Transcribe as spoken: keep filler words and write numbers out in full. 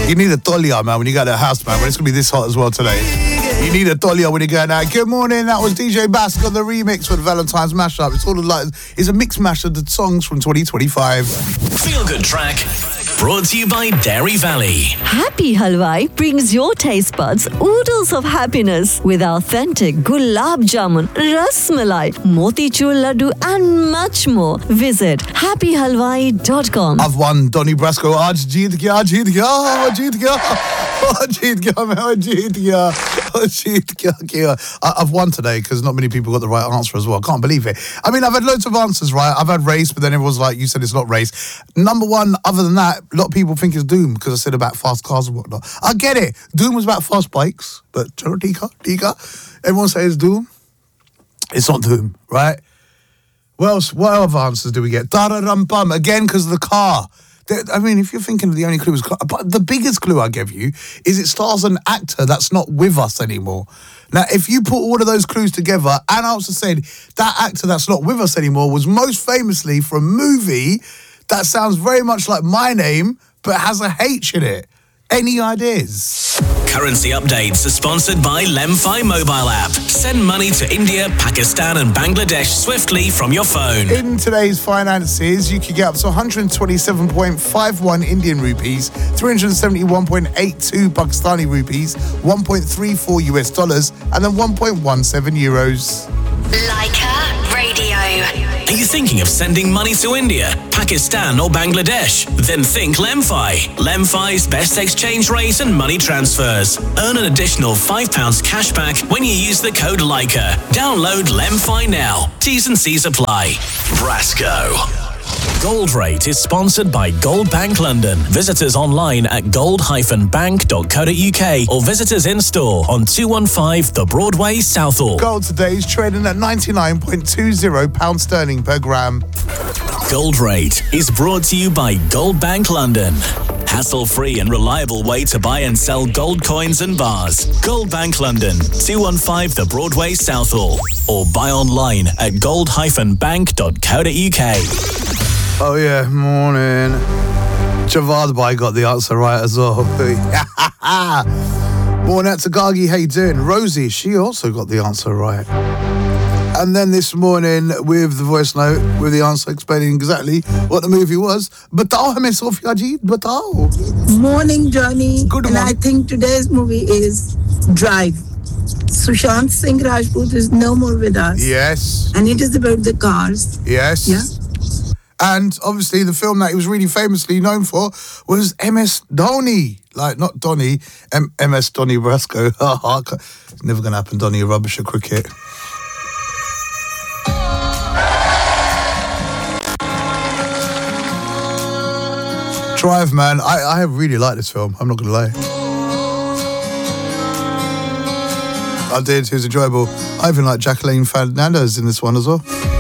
You need a tolia, man, when you go to the house, man, when it's going to be this hot as well today. You need a tolia when you go out. Good morning, that was D J Bask on the remix for the Valentine's mashup. It's all like, it's a mix mash of the songs from twenty twenty-five. Feel Good Track, brought to you by Dairy Valley. Happy Halwai brings your taste buds oodles of happiness with authentic gulab jamun, ras malai, motichur laddu and much more. Visit happy halwai dot com. I've won Donny Brasco. Aaj jeet gaya, jeet gaya, oh, jeet gaya, oh, jeet gaya, man, oh, jeet gaya, oh, jeet gaya. I've won today because not many people got the right answer as well. I can't believe it. I mean, I've had loads of answers, right? I've had race, but then everyone's like, you said it's not race. Number one, other than that, a lot of people think it's Doom because I said about fast cars and whatnot. I get it. Doom was about fast bikes, but Tika, Tika, everyone says Doom. It's not Doom, right? What else? What other answers do we get? Da-da-dum-bum, again because of the car. I mean, if you're thinking the only clue was car, but the biggest clue I give you is it stars an actor that's not with us anymore. Now, if you put all of those clues together, and I also said that actor that's not with us anymore was most famously from a movie that sounds very much like my name, but has a H in it. Any ideas? Currency updates are sponsored by Lemfi mobile app. Send money to India, Pakistan and Bangladesh swiftly from your phone. In today's finances, you could get up to one hundred twenty-seven point five one Indian rupees, three hundred seventy-one point eight two Pakistani rupees, one point three four U S dollars, and then one point one seven euros. Leica Radio. Are you thinking of sending money to India, Pakistan or Bangladesh? Then think Lemfi. Lemfi's best exchange rate and money transfers. Earn an additional five pounds cash back when you use the code Leica. Download Lemfi now. T's and C's apply. Brasco. Gold Rate is sponsored by Gold Bank London. Visit us online at gold dash bank dot co dot uk or visit us in store on two one five The Broadway, Southall. Gold today is trading at ninety-nine point two zero pounds sterling per gram. Gold Rate is brought to you by Gold Bank London. Hassle-free and reliable way to buy and sell gold coins and bars. Gold Bank London, two one five The Broadway, Southall. Or buy online at gold dash bank dot co dot uk. Oh yeah, morning. Javad Bhai got the answer right as well. Morning out to Gagi, how you doing? Rosie, she also got the answer right. And then this morning with the voice note, with the answer explaining exactly what the movie was. Batao hame Sofia ji, batao. Morning, Johnny. Good and morning. I think today's movie is Drive. Sushant Singh Rajput is no more with us. Yes. And it is about the cars. Yes. Yeah. And obviously the film that he was really famously known for was M S Dhoni. Like, not Donny, M- MS Donny Brasco. It's never going to happen, Donny, you're rubbish at cricket. Drive, man. I, I really like this film. I'm not going to lie. I did. It was enjoyable. I even like Jacqueline Fernandez in this one as well.